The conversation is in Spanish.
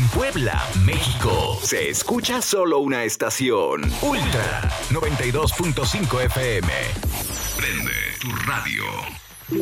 Puebla, México, se escucha solo una estación. Ultra 92.5 FM. Prende tu radio.